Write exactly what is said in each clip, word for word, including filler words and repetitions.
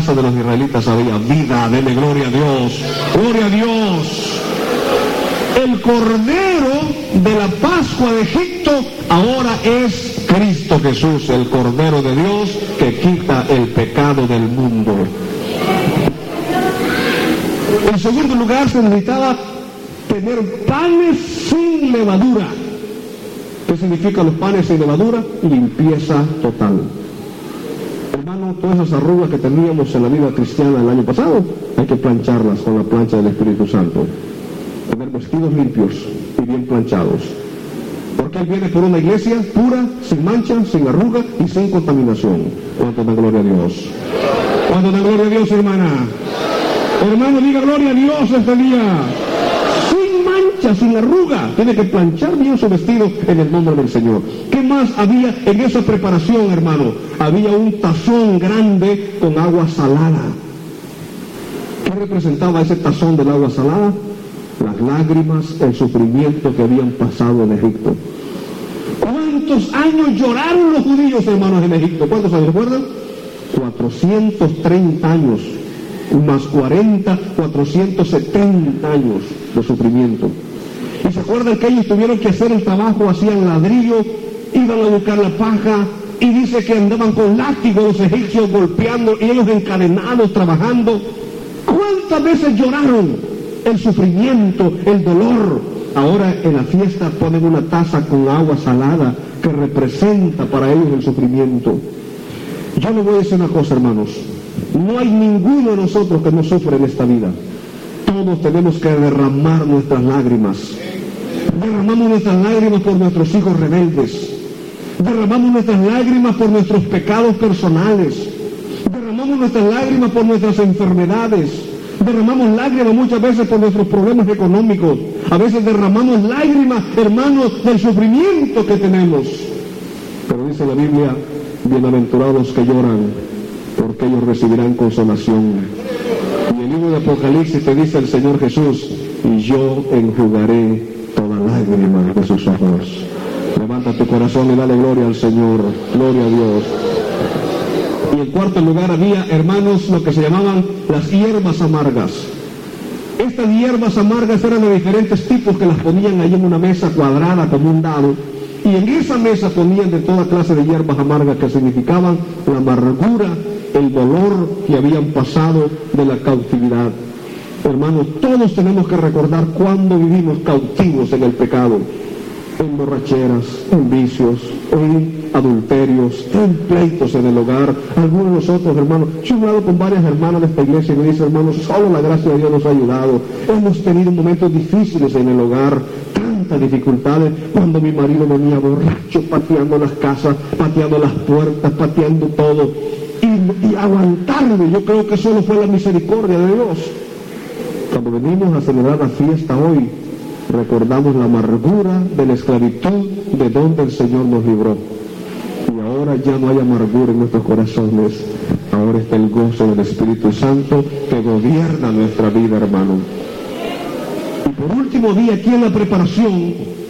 casa de los israelitas había vida. Dele gloria a Dios. Gloria a Dios. El Cordero de la Pascua de Egipto ahora es Cristo Jesús, el Cordero de Dios que quita el pecado del mundo. En segundo lugar, se necesitaba tener panes sin levadura. ¿Qué significan los panes sin levadura? Limpieza total. Hermano, todas esas arrugas que teníamos en la vida cristiana el año pasado, hay que plancharlas con la plancha del Espíritu Santo. Tener vestidos limpios y bien planchados. Porque Él viene por una iglesia pura, sin mancha, sin arruga y sin contaminación. ¿Cuánto da gloria a Dios? ¿Cuánto da gloria a Dios, hermana? Hermano, diga gloria a Dios este día. Sin mancha, sin arruga. Tiene que planchar bien su vestido en el nombre del Señor. ¿Qué más había en esa preparación, hermano? Había un tazón grande con agua salada. ¿Qué representaba ese tazón del agua salada? Las lágrimas, el sufrimiento que habían pasado en Egipto. ¿Cuántos años lloraron los judíos, hermanos, en Egipto? ¿Cuántos años recuerdan? cuatrocientos treinta años, más cuarenta, cuatrocientos setenta años de sufrimiento. Y se acuerdan que ellos tuvieron que hacer el trabajo, hacían ladrillo, iban a buscar la paja, y dice que andaban con látigos los egipcios golpeando, y ellos encadenados trabajando. ¿Cuántas veces lloraron? El sufrimiento, el dolor. Ahora en la fiesta ponen una taza con agua salada que representa para ellos el sufrimiento. Yo le voy a decir una cosa, hermanos. No hay ninguno de nosotros que no sufra en esta vida. Todos tenemos que derramar nuestras lágrimas. Derramamos nuestras lágrimas por nuestros hijos rebeldes. Derramamos nuestras lágrimas por nuestros pecados personales. Derramamos nuestras lágrimas por nuestras enfermedades. Derramamos lágrimas muchas veces por nuestros problemas económicos. A veces derramamos lágrimas, hermanos, del sufrimiento que tenemos. Pero dice la Biblia, bienaventurados que lloran, porque ellos recibirán consolación. Y el libro de Apocalipsis te dice el Señor Jesús, y yo enjugaré toda lágrima de sus ojos. Levanta tu corazón y dale gloria al Señor. Gloria a Dios. Y en cuarto lugar había, hermanos, lo que se llamaban las hierbas amargas. Estas hierbas amargas eran de diferentes tipos que las ponían ahí en una mesa cuadrada como un dado. Y en esa mesa ponían de toda clase de hierbas amargas que significaban la amargura, el dolor que habían pasado de la cautividad. Hermanos, todos tenemos que recordar cuando vivimos cautivos en el pecado. En borracheras, en vicios, en adulterios, en pleitos en el hogar. Algunos de nosotros, hermanos, yo he hablado con varias hermanas de esta iglesia y me dicen, hermanos, solo la gracia de Dios nos ha ayudado. Hemos tenido momentos difíciles en el hogar, tantas dificultades, cuando mi marido venía borracho, pateando las casas, pateando las puertas, pateando todo, y, y aguantarme. Yo creo que solo fue la misericordia de Dios. Cuando venimos a celebrar la fiesta hoy, recordamos la amargura de la esclavitud de donde el Señor nos libró. Y ahora ya no hay amargura en nuestros corazones. Ahora está el gozo del Espíritu Santo que gobierna nuestra vida, hermano. Y por último vi aquí en la preparación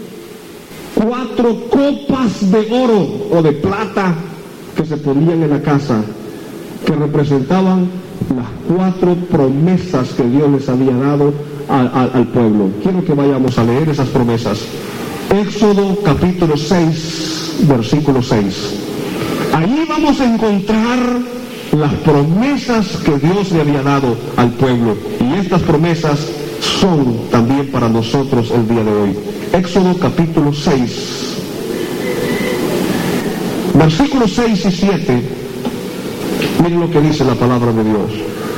cuatro copas de oro o de plata que se ponían en la casa, que representaban las cuatro promesas que Dios les había dado Al, al, al pueblo. Quiero que vayamos a leer esas promesas. Éxodo capítulo seis, versículo seis. Ahí vamos a encontrar las promesas que Dios le había dado al pueblo. Y estas promesas son también para nosotros el día de hoy. Éxodo capítulo seis, versículos seis y siete. Miren lo que dice la palabra de Dios.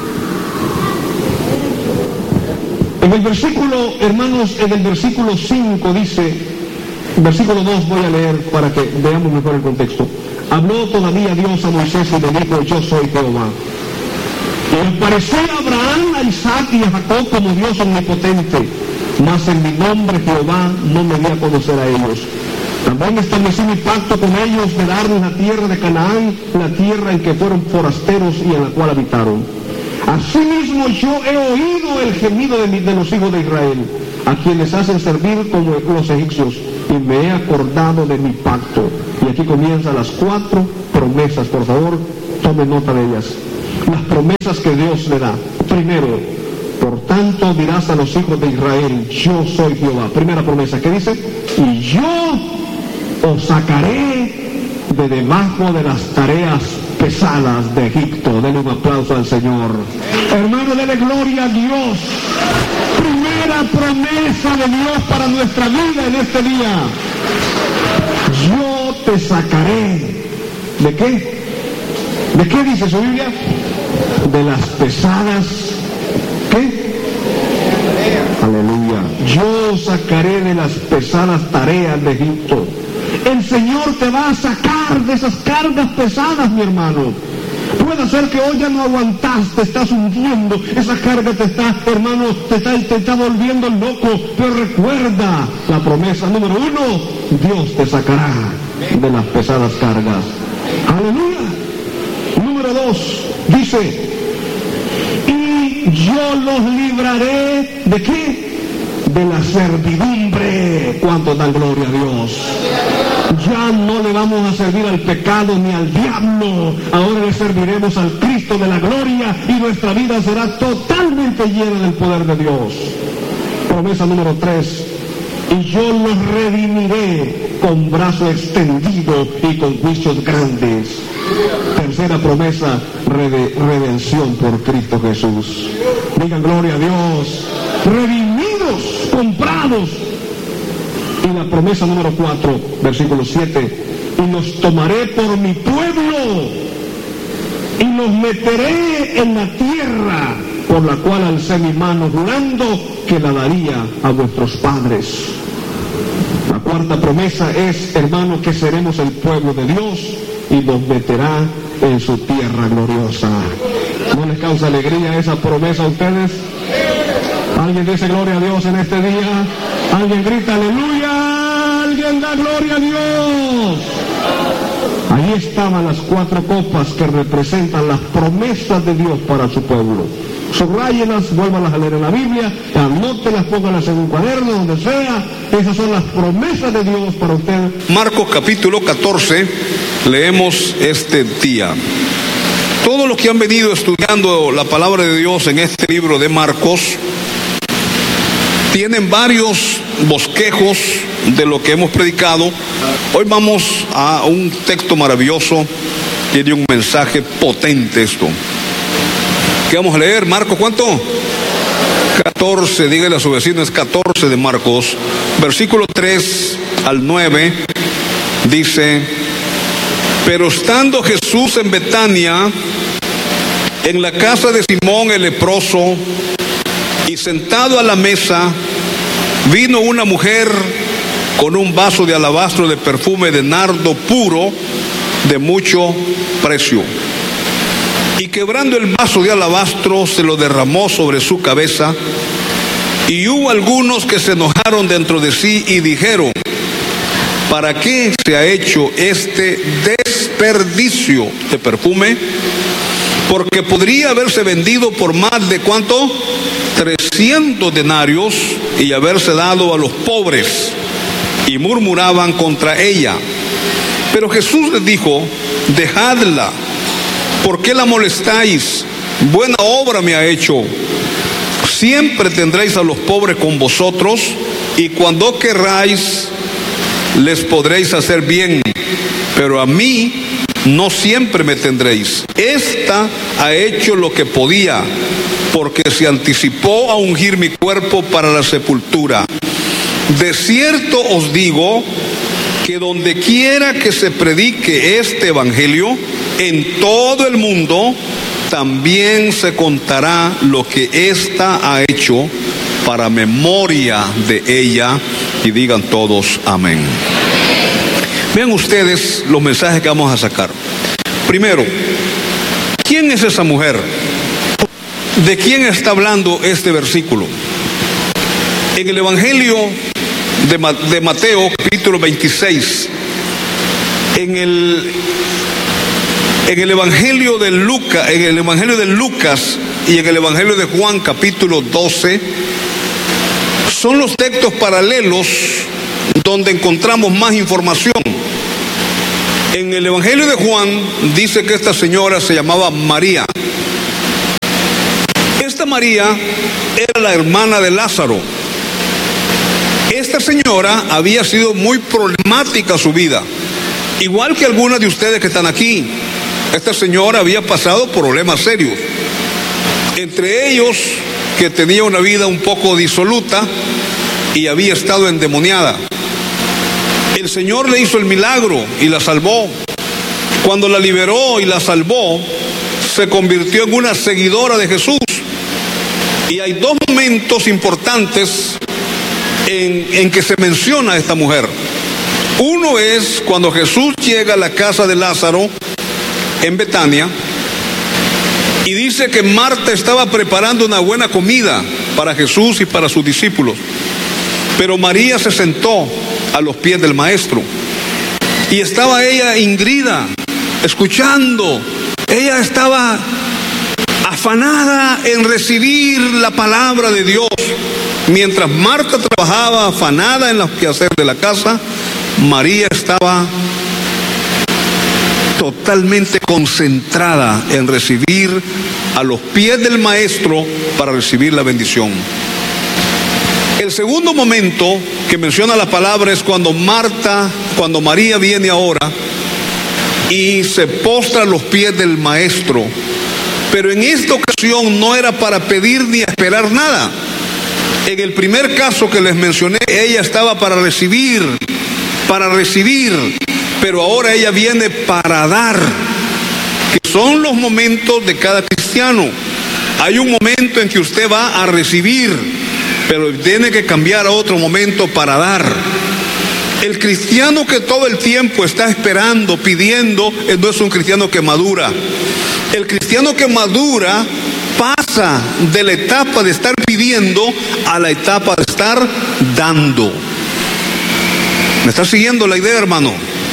En el versículo, hermanos, en el versículo cinco dice, versículo dos voy a leer para que veamos mejor el contexto. Habló todavía Dios a Moisés y le dijo, yo soy Jehová. Y apareció a Abraham, a Isaac y a Jacob como Dios omnipotente, mas en mi nombre Jehová no me di a conocer a ellos. También establecí mi pacto con ellos de darles la tierra de Canaán, la tierra en que fueron forasteros y en la cual habitaron. Asimismo yo he oído el gemido de, mi, de los hijos de Israel, a quienes hacen servir como los egipcios, y me he acordado de mi pacto. Y aquí comienzan las cuatro promesas, por favor, tome nota de ellas. las promesas que Dios le da. Primero, por tanto dirás a los hijos de Israel, yo soy Jehová. Primera promesa, ¿qué dice? Y yo os sacaré de debajo de las tareas pesadas de Egipto. Denle un aplauso al Señor. Hermano, denle gloria a Dios. Primera promesa de Dios para nuestra vida en este día. Yo te sacaré. ¿De qué? ¿De qué dice su Biblia? De las pesadas, ¿qué? Aleluya. Yo sacaré de las pesadas tareas de Egipto. El Señor te va a sacar de esas cargas pesadas, mi hermano. Puede ser que hoy ya no aguantas, te estás hundiendo, esa carga te está, hermano, te está, te está volviendo loco, pero recuerda la promesa número uno, Dios te sacará de las pesadas cargas. Aleluya. Número dos, dice, y yo los libraré, ¿de qué? De la servidumbre. ¿Cuántos dan gloria a Dios? Ya no le vamos a servir al pecado ni al diablo, ahora le serviremos al Cristo de la gloria y nuestra vida será totalmente llena del poder de Dios. Promesa número tres, y yo los redimiré con brazo extendido y con juicios grandes. Tercera promesa, rede, redención por Cristo Jesús. Digan gloria a Dios. Redimidos, comprados. Y la promesa número cuatro, versículo siete, y los tomaré por mi pueblo y los meteré en la tierra por la cual alcé mi mano jurando que la daría a vuestros padres. La cuarta promesa es, hermano, que seremos el pueblo de Dios y nos meterá en su tierra gloriosa. ¿No les causa alegría esa promesa a ustedes? ¿Alguien dice gloria a Dios en este día? ¿Alguien grita aleluya? ¿Alguien da gloria a Dios? Ahí estaban las cuatro copas que representan las promesas de Dios para su pueblo. Subrayenlas, vuélvalas a leer en la Biblia, anótelas, póngalas en un cuaderno, donde sea. Esas son las promesas de Dios para usted. Marcos capítulo catorce, leemos este día. Todos los que han venido estudiando la palabra de Dios en este libro de Marcos tienen varios bosquejos de lo que hemos predicado. Hoy vamos a un texto maravilloso, tiene un mensaje potente esto. ¿Qué vamos a leer? Marcos, ¿cuánto? catorce, dígale a su vecino, es catorce de Marcos, versículo tres al nueve, dice, pero estando Jesús en Betania, en la casa de Simón el leproso, y sentado a la mesa, vino una mujer con un vaso de alabastro de perfume de nardo puro, de mucho precio. Y quebrando el vaso de alabastro, se lo derramó sobre su cabeza. Y hubo algunos que se enojaron dentro de sí y dijeron, ¿para qué se ha hecho este desperdicio de perfume? Porque podría haberse vendido por más de ¿cuánto? trescientos denarios y haberse dado a los pobres. Y murmuraban contra ella. Pero Jesús les dijo, dejadla. ¿Por qué la molestáis? Buena obra me ha hecho. Siempre tendréis a los pobres con vosotros, y cuando querráis les podréis hacer bien, pero a mí no siempre me tendréis. Esta ha hecho lo que podía, porque se anticipó a ungir mi cuerpo para la sepultura. De cierto os digo que donde quiera que se predique este evangelio, en todo el mundo, también se contará lo que ésta ha hecho para memoria de ella. Y digan todos amén. Vean ustedes los mensajes que vamos a sacar. Primero, ¿quién es esa mujer? ¿De quién está hablando este versículo? En el Evangelio de Mateo, capítulo veintiséis, en el En el Evangelio de Lucas, en el Evangelio de Lucas y en el Evangelio de Juan, capítulo doce, son los textos paralelos donde encontramos más información. En el Evangelio de Juan dice que esta señora se llamaba María María era la hermana de Lázaro. Esta señora había sido muy problemática su vida, igual que algunas de ustedes que están aquí. Esta señora había pasado problemas serios, entre ellos que tenía una vida un poco disoluta y había estado endemoniada. El Señor le hizo el milagro y la salvó. Cuando la liberó y la salvó, se convirtió en una seguidora de Jesús. Y hay dos momentos importantes en, en que se menciona a esta mujer. Uno es cuando Jesús llega a la casa de Lázaro en Betania y dice que Marta estaba preparando una buena comida para Jesús y para sus discípulos, pero María se sentó a los pies del maestro y estaba ella ingrida, escuchando. Ella estaba afanada en recibir la palabra de Dios. Mientras Marta trabajaba afanada en los quehaceres de la casa, María estaba totalmente concentrada en recibir a los pies del maestro para recibir la bendición. El segundo momento que menciona la palabra es cuando Marta, cuando María viene ahora y se postra a los pies del maestro. Pero en esta ocasión no era para pedir ni esperar nada. En el primer caso que les mencioné, ella estaba para recibir, para recibir, pero ahora ella viene para dar, que son los momentos de cada cristiano. Hay un momento en que usted va a recibir, pero tiene que cambiar a otro momento para dar. El cristiano que todo el tiempo está esperando, pidiendo, no es un cristiano que madura. El cristiano que madura pasa de la etapa de estar pidiendo a la etapa de estar dando. ¿Me está siguiendo la idea, hermano?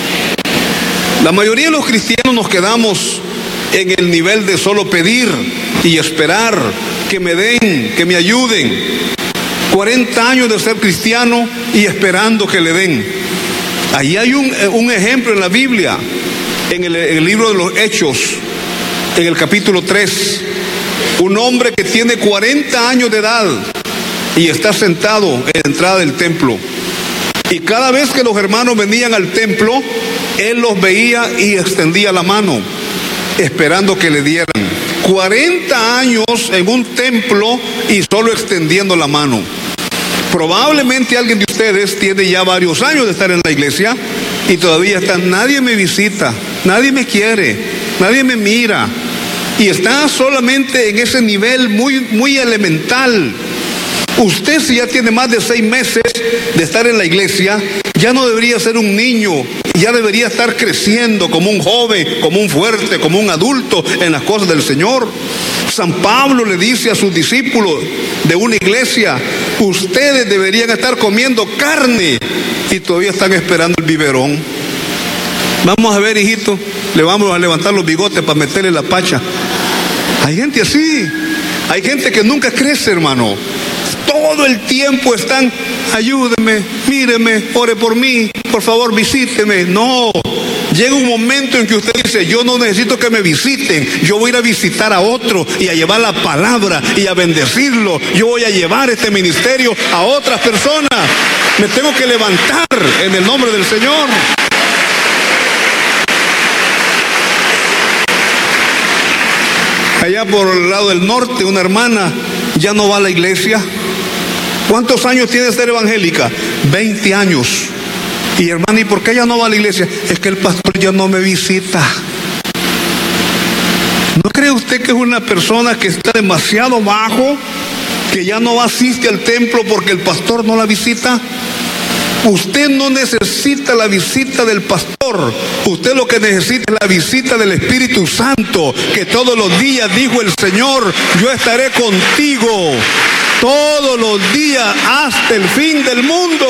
La mayoría de los cristianos nos quedamos en el nivel de solo pedir y esperar que me den, que me ayuden. cuarenta años de ser cristiano y esperando que le den. Ahí hay un, un ejemplo en la Biblia, en el, en el libro de los Hechos, en el capítulo tres. Un hombre que tiene cuarenta años de edad y está sentado en la entrada del templo. Y cada vez que los hermanos venían al templo, él los veía y extendía la mano, esperando que le dieran. cuarenta años en un templo y solo extendiendo la mano. Probablemente alguien de ustedes tiene ya varios años de estar en la iglesia y todavía está, nadie me visita, nadie me quiere, nadie me mira. Y está solamente en ese nivel muy, muy elemental. Usted, si ya tiene más de seis meses de estar en la iglesia, ya no debería ser un niño, ya debería estar creciendo como un joven, como un fuerte, como un adulto en las cosas del Señor. San Pablo le dice a sus discípulos de una iglesia, ustedes deberían estar comiendo carne y todavía están esperando el biberón. Vamos a ver, hijito, le vamos a levantar los bigotes para meterle la pacha. Hay gente así, hay gente que nunca crece, hermano. Todo el tiempo están, ayúdeme, míreme, ore por mí, por favor visíteme. No, llega un momento en que usted dice, yo no necesito que me visiten, yo voy a ir a visitar a otro y a llevar la palabra y a bendecirlo. Yo voy a llevar este ministerio a otras personas. Me tengo que levantar en el nombre del Señor. Allá por el lado del norte, una hermana ya no va a la iglesia. ¿Cuántos años tiene de ser evangélica? veinte años. Y hermana, ¿y por qué ella no va a la iglesia? Es que el pastor ya no me visita. ¿No cree usted que es una persona que está demasiado bajo, que ya no asiste al templo porque el pastor no la visita? Usted no necesita la visita del pastor. Usted lo que necesita es la visita del Espíritu Santo, que todos los días dijo el Señor, yo estaré contigo todos los días hasta el fin del mundo.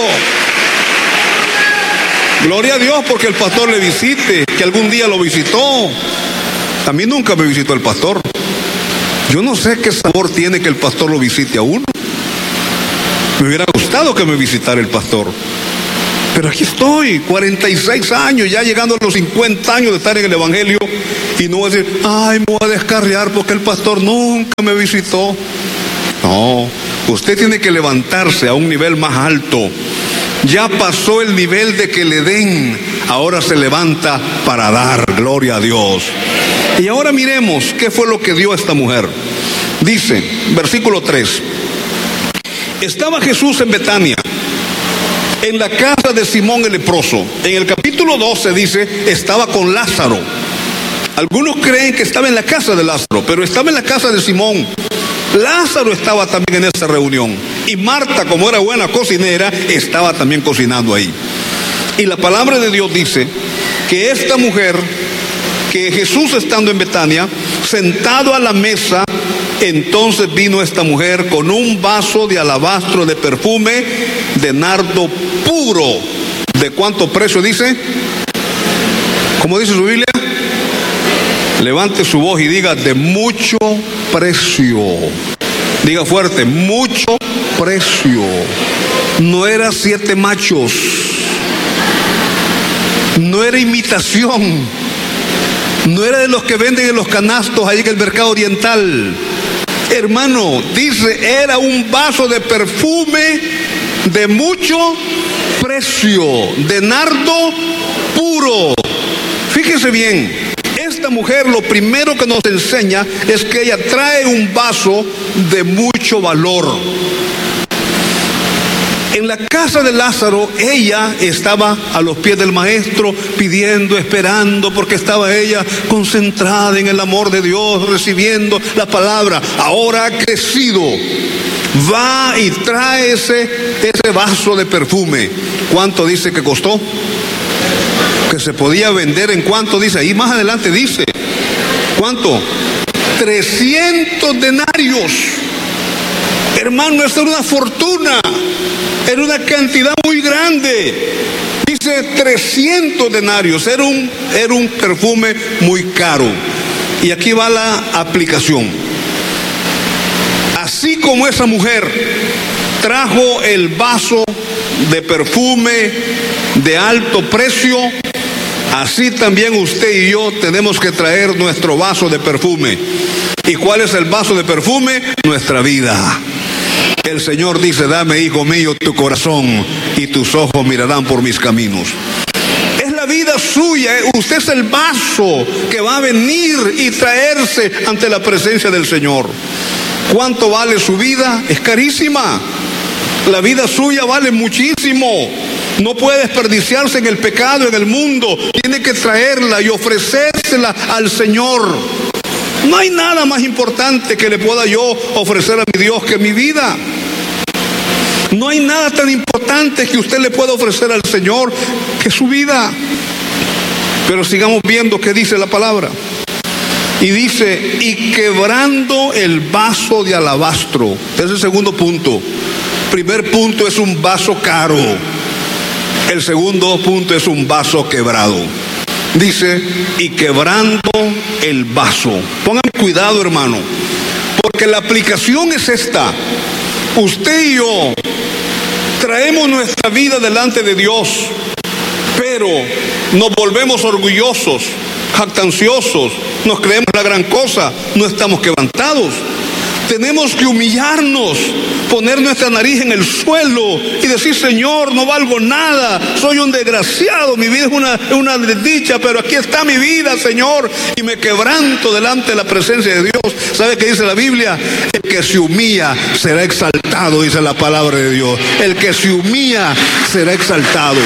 Gloria a Dios porque el pastor le visite, que algún día lo visitó. A mí nunca me visitó el pastor. Yo no sé qué sabor tiene que el pastor lo visite a uno. Me hubiera gustado que me visitara el pastor. Pero aquí estoy, cuarenta y seis años, ya llegando a los cincuenta años de estar en el evangelio, y no voy a decir, ay, me voy a descarriar porque el pastor nunca me visitó. No, usted tiene que levantarse a un nivel más alto. Ya pasó el nivel de que le den, ahora se levanta para dar, gloria a Dios. Y ahora miremos qué fue lo que dio a esta mujer. Dice, versículo tres, estaba Jesús en Betania, en la casa de Simón el leproso. En el capítulo doce dice, estaba con Lázaro. Algunos creen que estaba en la casa de Lázaro, pero estaba en la casa de Simón. Lázaro estaba también en esa reunión. Y Marta, como era buena cocinera, estaba también cocinando ahí. Y la palabra de Dios dice que esta mujer, que Jesús estando en Betania, sentado a la mesa, entonces vino esta mujer con un vaso de alabastro de perfume de nardo puro. ¿De cuánto precio dice? ¿Cómo dice su Biblia? Levante su voz y diga, de mucho precio. Diga fuerte, mucho precio. No era siete machos. No era imitación. No era de los que venden en los canastos ahí en el mercado oriental. Hermano, dice, era un vaso de perfume de mucho precio, de nardo puro. Fíjese bien. Esta mujer lo primero que nos enseña es que ella trae un vaso de mucho valor. En la casa de Lázaro, ella estaba a los pies del maestro pidiendo, esperando, porque estaba ella concentrada en el amor de Dios, recibiendo la palabra. Ahora ha crecido, va y trae ese, ese vaso de perfume. ¿Cuánto dice que costó? Que se podía vender en cuánto dice, ahí más adelante dice, ¿cuánto? trescientos denarios. Hermano, esta era una fortuna, era una cantidad muy grande. Dice trescientos denarios, era un, era un perfume muy caro. Y aquí va la aplicación. Así como esa mujer trajo el vaso de perfume de alto precio, así también usted y yo tenemos que traer nuestro vaso de perfume. ¿Y cuál es el vaso de perfume? Nuestra vida. El Señor dice, dame, hijo mío, tu corazón y tus ojos mirarán por mis caminos. Es la vida suya, usted es el vaso que va a venir y traerse ante la presencia del Señor. ¿Cuánto vale su vida? Es carísima. La vida suya vale muchísimo. No puede desperdiciarse en el pecado, en el mundo. Tiene que traerla y ofrecérsela al Señor. No hay nada más importante que le pueda yo ofrecer a mi Dios que mi vida. No hay nada tan importante que usted le pueda ofrecer al Señor que su vida. Pero sigamos viendo qué dice la palabra. Y dice, y quebrando el vaso de alabastro. Ese es el segundo punto. Primer punto es un vaso caro. El segundo punto es un vaso quebrado. Dice, y quebrando el vaso. Pongan cuidado, hermano, porque la aplicación es esta. Usted y yo traemos nuestra vida delante de Dios, pero nos volvemos orgullosos, jactanciosos, nos creemos la gran cosa, no estamos quebrantados. Tenemos que humillarnos, poner nuestra nariz en el suelo y decir, Señor, no valgo nada, soy un desgraciado, mi vida es una, una desdicha, pero aquí está mi vida, Señor, y me quebranto delante de la presencia de Dios. ¿Sabe qué dice la Biblia? El que se humilla será exaltado, dice la palabra de Dios. El que se humilla será exaltado.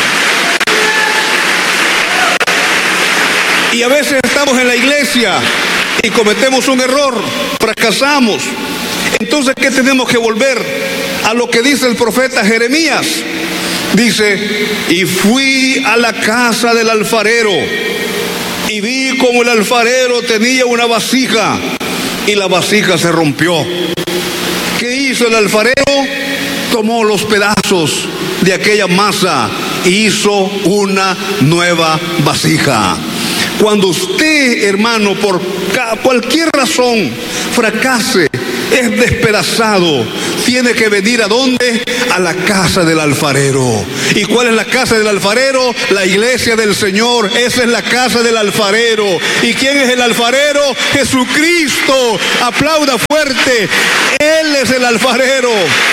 Y a veces estamos en la iglesia y cometemos un error, fracasamos. Entonces, ¿qué tenemos que volver? A lo que dice el profeta Jeremías. Dice, y fui a la casa del alfarero y vi como el alfarero tenía una vasija y la vasija se rompió. ¿Qué hizo el alfarero? Tomó los pedazos de aquella masa e hizo una nueva vasija. Cuando usted, hermano, por cualquier razón fracase es despedazado, tiene que venir ¿a dónde? A la casa del alfarero. ¿Y cuál es la casa del alfarero? La iglesia del Señor. Esa es la casa del alfarero. ¿Y quién es el alfarero? Jesucristo. Aplauda fuerte. Él es el alfarero.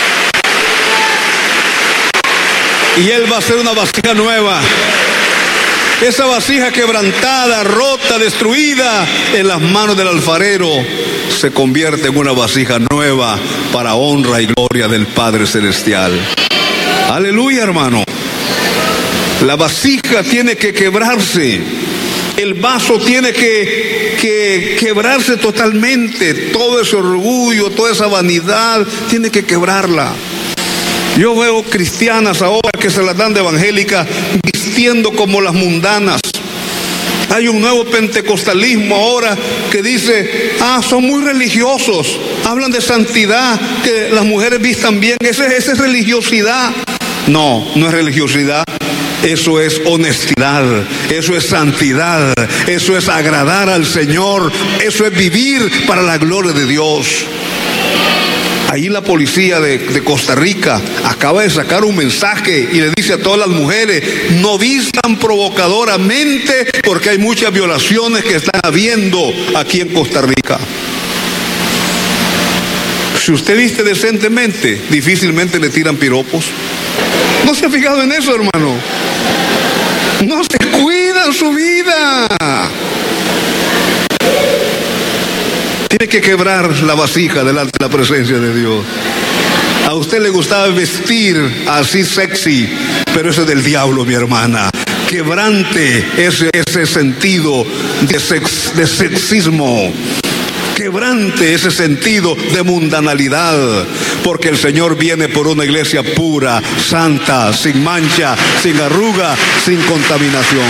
Y Él va a hacer una vasija nueva. Esa vasija quebrantada, rota, destruida, en las manos del alfarero, se convierte en una vasija nueva para honra y gloria del Padre Celestial. Aleluya, hermano. La vasija tiene que quebrarse. El vaso tiene que, que quebrarse totalmente. Todo ese orgullo, toda esa vanidad, tiene que quebrarla. Yo veo cristianas ahora que se las dan de evangélica vistiendo como las mundanas. Hay un nuevo pentecostalismo ahora que dice, ah, son muy religiosos, hablan de santidad, que las mujeres vistan bien. Esa es, esa es religiosidad. No, no es religiosidad. Eso es honestidad, eso es santidad, eso es agradar al Señor, eso es vivir para la gloria de Dios. Ahí la policía de, de Costa Rica acaba de sacar un mensaje y le dice a todas las mujeres, no vistan provocadoramente porque hay muchas violaciones que están habiendo aquí en Costa Rica. Si usted viste decentemente, difícilmente le tiran piropos. ¿No se ha fijado en eso, hermano? No se cuidan su vida. Tiene que quebrar la vasija delante de la presencia de Dios. A usted le gustaba vestir así sexy, pero eso es del diablo, mi hermana. Quebrante ese, ese sentido de, sex, de sexismo. Quebrante ese sentido de mundanalidad, porque el Señor viene por una iglesia pura, santa, sin mancha, sin arruga, sin contaminación.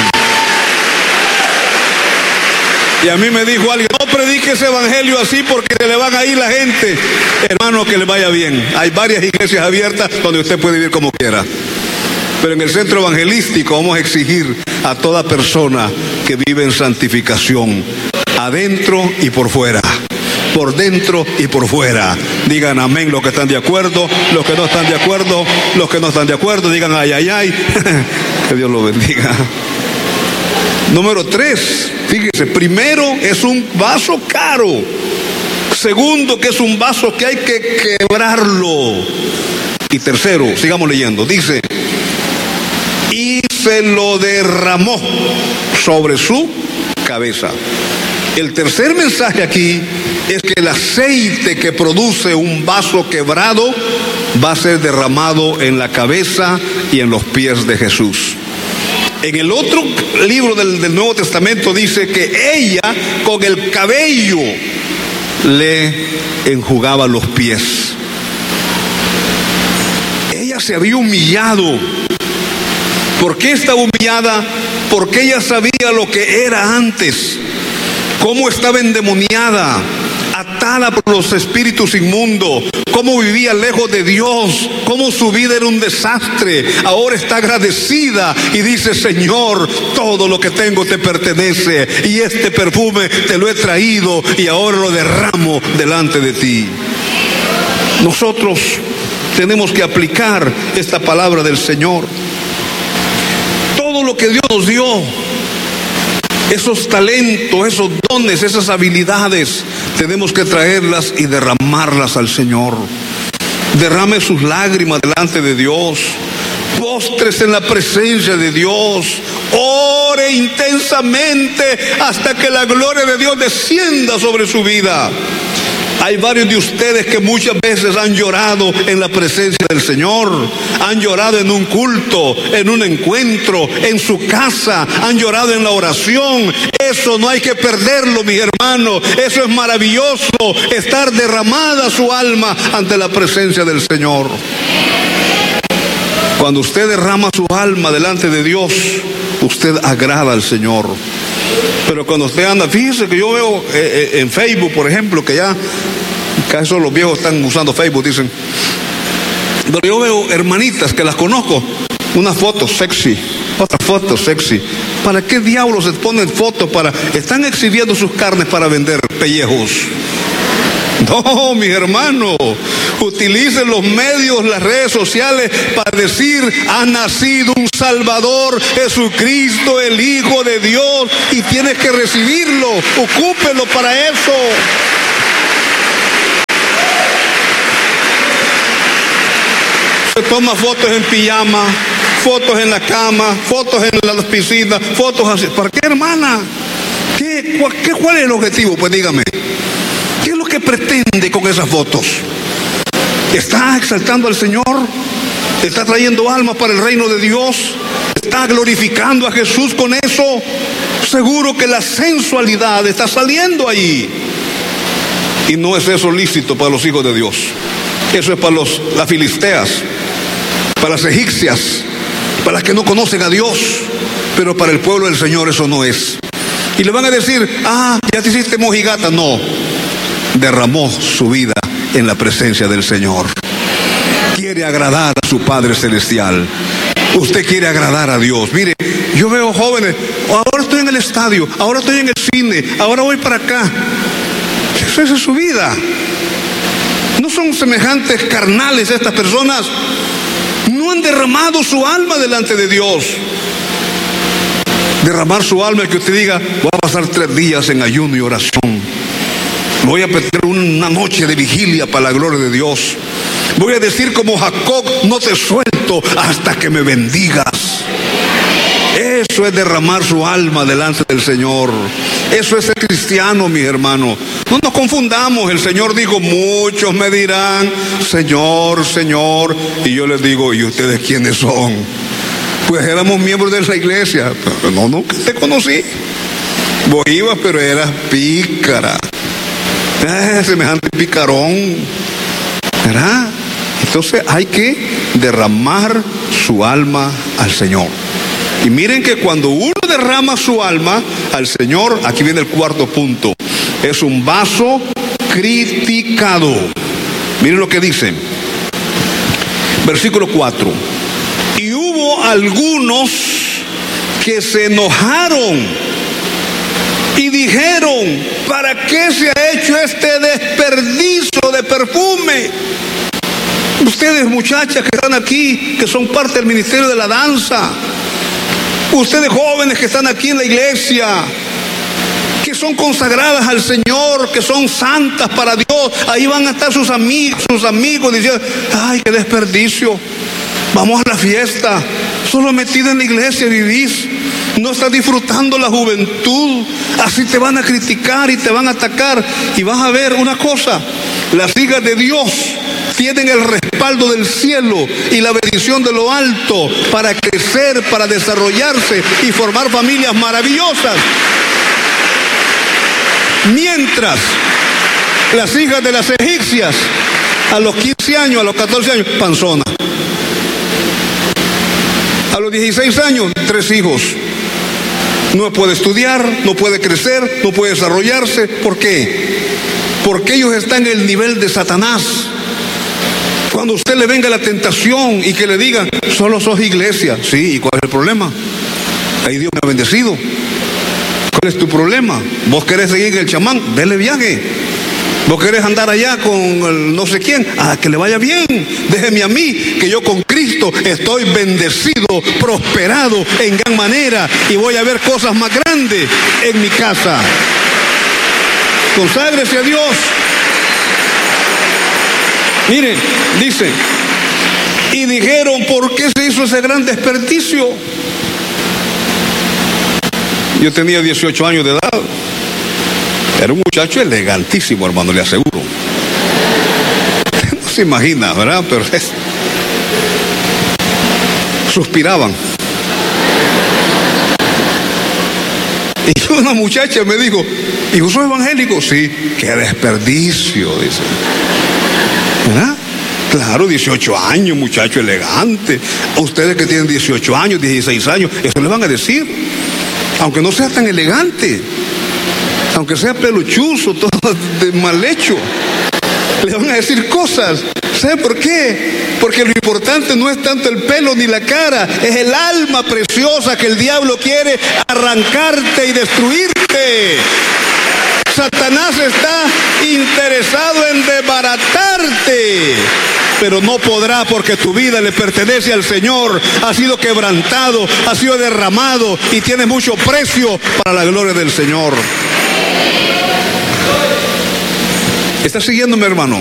Y a mí me dijo alguien, no predique ese evangelio así porque se le van a ir la gente. Hermano, que le vaya bien. Hay varias iglesias abiertas donde usted puede vivir como quiera. Pero en el centro evangelístico vamos a exigir a toda persona que vive en santificación, adentro y por fuera, por dentro y por fuera. Digan amén los que están de acuerdo, los que no están de acuerdo, los que no están de acuerdo, digan ay, ay, ay. Que Dios lo bendiga. Número tres, fíjese, primero es un vaso caro. Segundo, que es un vaso que hay que quebrarlo. Y tercero, sigamos leyendo, dice, y se lo derramó sobre su cabeza. El tercer mensaje aquí es que el aceite que produce un vaso quebrado va a ser derramado en la cabeza y en los pies de Jesús. En el otro libro del, del Nuevo Testamento dice que ella con el cabello le enjugaba los pies. Ella se había humillado. ¿Por qué estaba humillada? Porque ella sabía lo que era antes, cómo estaba endemoniada, atada por los espíritus inmundos, cómo vivía lejos de Dios, cómo su vida era un desastre. Ahora está agradecida y dice, Señor, todo lo que tengo te pertenece y este perfume te lo he traído y ahora lo derramo delante de ti. Nosotros tenemos que aplicar esta palabra del Señor. Todo lo que Dios nos dio, esos talentos, esos dones, esas habilidades, tenemos que traerlas y derramarlas al Señor. Derrame sus lágrimas delante de Dios. Postres en la presencia de Dios. Ore intensamente hasta que la gloria de Dios descienda sobre su vida. Hay varios de ustedes que muchas veces han llorado en la presencia del Señor, han llorado en un culto, en un encuentro, en su casa, han llorado en la oración. Eso no hay que perderlo, mis hermanos. Eso es maravilloso, estar derramada su alma ante la presencia del Señor. Cuando usted derrama su alma delante de Dios, usted agrada al Señor. Pero cuando usted anda, fíjese que yo veo eh, eh, en Facebook, por ejemplo, que ya casi los viejos están usando Facebook, dicen. Pero yo veo hermanitas que las conozco, unas fotos sexy, otras fotos sexy. ¿Para qué diablos se ponen fotos? Para, están exhibiendo sus carnes para vender pellejos. No, mis hermanos, utilicen los medios, las redes sociales para decir: ha nacido un Salvador, Jesucristo, el Hijo de Dios, y tienes que recibirlo. Ocúpelo para eso. Se toma fotos en pijama, fotos en la cama, fotos en las piscinas, fotos así. ¿Para qué, hermana? ¿Qué, cuál, qué, ¿Cuál es el objetivo? Pues dígame. ¿Qué es lo que pretende con esas fotos? ¿Está exaltando al Señor? ¿Está trayendo almas para el reino de Dios? ¿Está glorificando a Jesús con eso? Seguro que la sensualidad está saliendo ahí. Y no es eso lícito para los hijos de Dios. Eso es para los, las filisteas, para las egipcias, para las que no conocen a Dios. Pero para el pueblo del Señor eso no es. Y le van a decir: ah, ya te hiciste mojigata. No, derramó su vida en la presencia del Señor. Quiere agradar a su Padre Celestial. Usted quiere agradar a Dios. Mire, yo veo jóvenes: ahora estoy en el estadio, ahora estoy en el cine, ahora voy para acá. Esa es su vida. No son semejantes carnales estas personas. No han derramado su alma delante de Dios. Derramar su alma es que usted diga: voy a pasar tres días en ayuno y oración. Voy a pedir una noche de vigilia para la gloria de Dios. Voy a decir como Jacob: no te suelto hasta que me bendigas. Eso es derramar su alma delante del Señor. Eso es ser cristiano, mis hermanos. No nos confundamos. El Señor dijo: muchos me dirán: Señor, Señor. Y yo les digo: ¿y ustedes quiénes son? Pues éramos miembros de la iglesia. Pero no, nunca te conocí. Vos ibas, pero eras pícara. Eh, semejante picarón, ¿verdad? Entonces hay que derramar su alma al Señor. Y miren que cuando uno derrama su alma al Señor, aquí viene el cuarto punto, es un vaso criticado. Miren lo que dice, versículo cuatro. Y hubo algunos que se enojaron y dijeron: ¿para qué se ha hecho este desperdicio de perfume? Ustedes, muchachas que están aquí, que son parte del ministerio de la danza, ustedes jóvenes que están aquí en la iglesia, que son consagradas al Señor, que son santas para Dios, ahí van a estar sus amigos, sus amigos diciendo: ay, qué desperdicio, vamos a la fiesta, solo metida en la iglesia vivís, no estás disfrutando la juventud. Así te van a criticar y te van a atacar. Y vas a ver una cosa: las hijas de Dios tienen el respaldo del cielo y la bendición de lo alto para crecer, para desarrollarse y formar familias maravillosas. Mientras las hijas de las egipcias, a los quince años, a los catorce años, panzona. A los dieciséis años, tres hijos. No puede estudiar, no puede crecer, no puede desarrollarse. ¿Por qué? Porque ellos están en el nivel de Satanás. Cuando usted le venga la tentación y que le digan: solo sos iglesia. Sí, ¿y cuál es el problema? Ahí Dios me ha bendecido. ¿Cuál es tu problema? ¿Vos querés seguir en el chamán? Dele viaje. ¿Vos querés andar allá con el no sé quién? Ah, que le vaya bien. Déjeme a mí, que yo con Cristo estoy bendecido, prosperado en gran manera, y voy a ver cosas más grandes en mi casa. Conságrese a Dios. Miren, dice: y dijeron: ¿por qué se hizo ese gran desperdicio? Yo tenía dieciocho años de edad. Era un muchacho elegantísimo, hermano, le aseguro. No se imagina, ¿verdad? Pero es... suspiraban. Y una muchacha me dijo: ¿y vos sos evangélico? Sí. ¡Qué desperdicio! Dice. ¿Verdad? Claro, dieciocho años, muchacho elegante. A ustedes que tienen dieciocho años, dieciséis años, eso le van a decir. Aunque no sea tan elegante, aunque sea peluchuzo, todo de mal hecho, le van a decir cosas. ¿Sabe por qué? Porque lo importante no es tanto el pelo ni la cara, es el alma preciosa que el diablo quiere arrancarte y destruirte. Satanás está interesado en desbaratarte, pero no podrá, porque tu vida le pertenece al Señor. Ha sido quebrantado, ha sido derramado y tiene mucho precio para la gloria del Señor. ¿Está siguiéndome, hermano?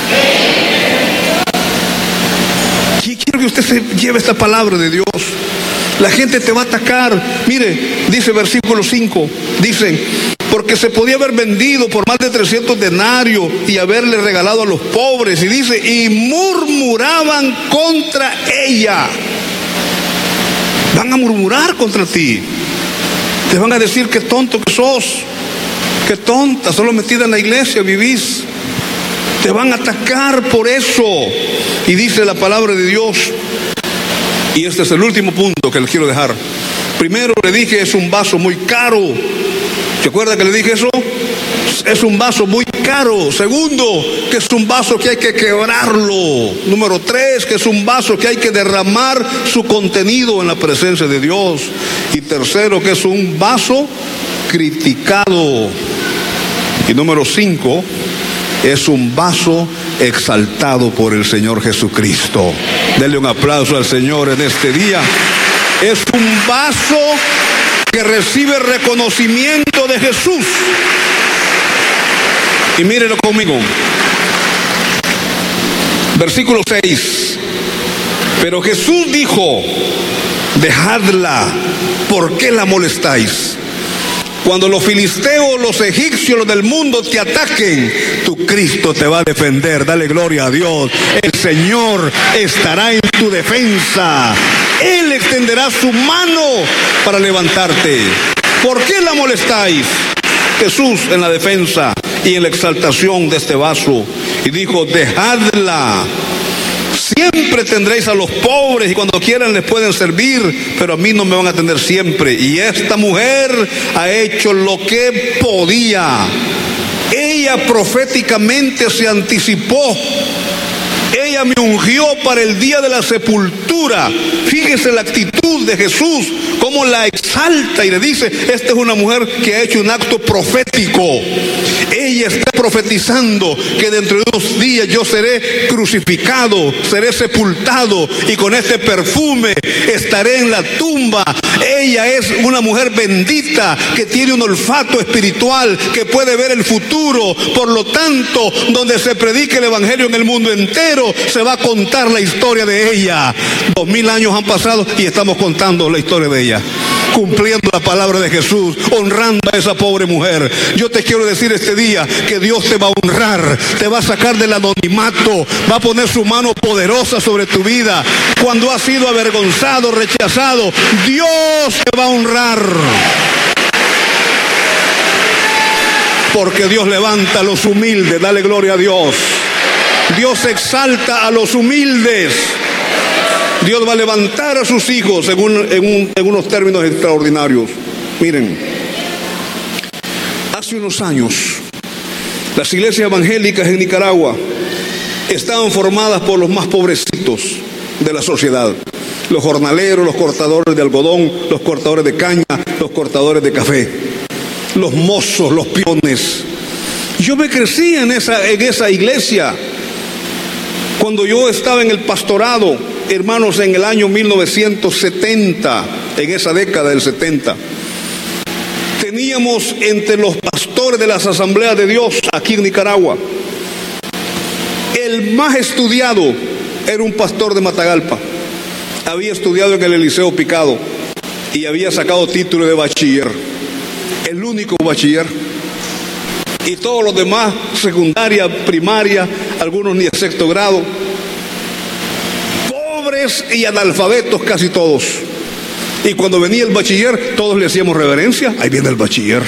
Quiero que usted se lleve esta palabra de Dios. La gente te va a atacar. Mire, dice versículo cinco, dice: porque se podía haber vendido por más de trescientos denarios y haberle regalado a los pobres. Y dice, y murmuraban contra ella. Van a murmurar contra ti. Te van a decir qué tonto que sos, qué tonta, solo metida en la iglesia vivís. Te van a atacar por eso. Y dice la palabra de Dios, y este es el último punto que les quiero dejar. Primero le dije, es un vaso muy caro. ¿Se acuerda que le dije eso? Es un vaso muy caro. Segundo, que es un vaso que hay que quebrarlo. Número tres, que es un vaso que hay que derramar su contenido en la presencia de Dios. Y tercero, que es un vaso criticado. Y número cinco, es un vaso exaltado por el Señor Jesucristo. Denle un aplauso al Señor en este día. Es un vaso que recibe reconocimiento de Jesús. Y mírenlo conmigo. Versículo seis. Pero Jesús dijo: dejadla, ¿por qué la molestáis? Cuando los filisteos, los egipcios, los del mundo te ataquen, tu Cristo te va a defender. Dale gloria a Dios. El Señor estará en tu defensa. Él extenderá su mano para levantarte. ¿Por qué la molestáis? Jesús en la defensa y en la exaltación de este vaso. Y dijo: dejadla. Siempre tendréis a los pobres y cuando quieran les pueden servir, pero a mí no me van a atender siempre. Y esta mujer ha hecho lo que podía. Ella proféticamente se anticipó. Ella me ungió para el día de la sepultura. Fíjese la actitud de Jesús, cómo la exalta y le dice: esta es una mujer que ha hecho un acto profético. Ella está profetizando que dentro de unos días yo seré crucificado, seré sepultado y con este perfume estaré en la tumba. Ella es una mujer bendita que tiene un olfato espiritual, que puede ver el futuro. Por lo tanto, donde se predique el evangelio en el mundo entero, se va a contar la historia de ella. Dos mil años han pasado y estamos contando la historia de ella, cumpliendo la palabra de Jesús, honrando a esa pobre mujer. Yo te quiero decir este día que Dios te va a honrar, te va a sacar del anonimato, va a poner su mano poderosa sobre tu vida. Cuando has sido avergonzado, rechazado, Dios te va a honrar. Porque Dios levanta a los humildes. Dale gloria a Dios. Dios exalta a los humildes. Dios va a levantar a sus hijos en, un, en, un, en unos términos extraordinarios. Miren, hace unos años las iglesias evangélicas en Nicaragua estaban formadas por los más pobrecitos de la sociedad: los jornaleros, los cortadores de algodón, los cortadores de caña, los cortadores de café, los mozos, los peones. Yo me crecí en esa, en esa iglesia. Cuando yo estaba en el pastorado, hermanos, en el año mil novecientos setenta, en esa década del setenta, teníamos entre los pastores de las asambleas de Dios aquí en Nicaragua, el más estudiado era un pastor de Matagalpa. Había estudiado en el Eliseo Picado y había sacado título de bachiller, el único bachiller. Y todos los demás, secundaria, primaria, algunos ni a sexto grado. Pobres y analfabetos casi todos. Y cuando venía el bachiller, todos le hacíamos reverencia. Ahí viene el bachiller.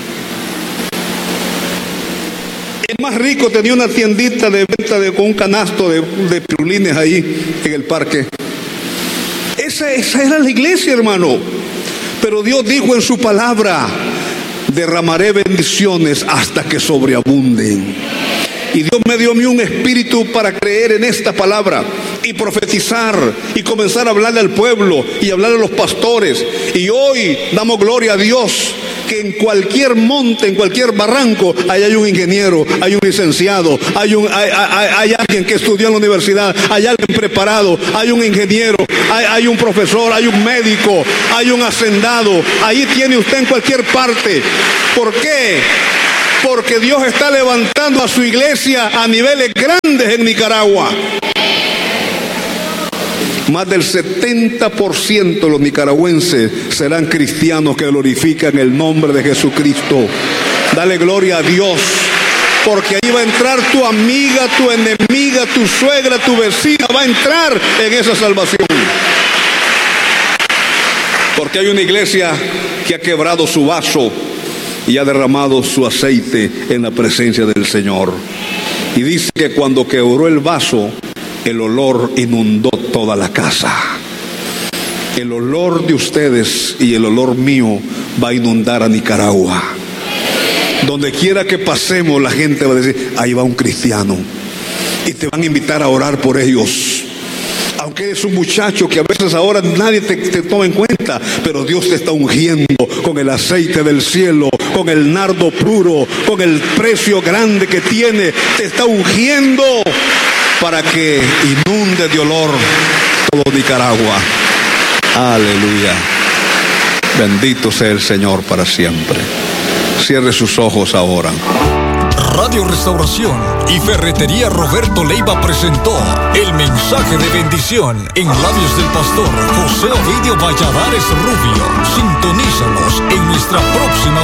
El más rico tenía una tiendita de venta de, con un canasto de, de pirulines ahí en el parque. Esa, esa era la iglesia, hermano. Pero Dios dijo en su palabra: derramaré bendiciones hasta que sobreabunden. Y Dios me dio a mí un espíritu para creer en esta palabra y profetizar y comenzar a hablarle al pueblo y hablarle a los pastores. Y hoy damos gloria a Dios que en cualquier monte, en cualquier barranco, ahí hay un ingeniero, hay un licenciado, hay, un, hay, hay, hay alguien que estudió en la universidad, hay alguien preparado, hay un ingeniero, hay, hay un profesor, hay un médico, hay un hacendado. Ahí tiene usted en cualquier parte. ¿Por qué? Porque Dios está levantando a su iglesia a niveles grandes en Nicaragua. Más del setenta por ciento de los nicaragüenses serán cristianos que glorifican el nombre de Jesucristo. Dale gloria a Dios, porque ahí va a entrar tu amiga, tu enemiga, tu suegra, tu vecina, va a entrar en esa salvación. Porque hay una iglesia que ha quebrado su vaso y ha derramado su aceite en la presencia del Señor. Y dice que cuando quebró el vaso, el olor inundó toda la casa. El olor de ustedes y el olor mío va a inundar a Nicaragua. Donde quiera que pasemos, la gente va a decir, ahí va un cristiano. Y te van a invitar a orar por ellos. Aunque eres un muchacho que a veces ahora nadie te, te toma en cuenta, pero Dios te está ungiendo con el aceite del cielo, con el nardo puro, con el precio grande que tiene. Te está ungiendo para que inunde de olor todo Nicaragua. Aleluya. Bendito sea el Señor para siempre. Cierre sus ojos ahora. Radio Restauración y Ferretería Roberto Leiva presentó el mensaje de bendición en labios del pastor José Ovidio Valladares Rubio. Sintonízanos en nuestra próxima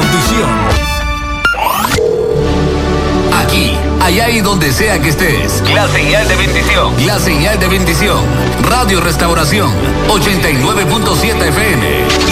audición. Aquí, allá y donde sea que estés. La señal de bendición. La señal de bendición. Radio Restauración ochenta y nueve punto siete F M.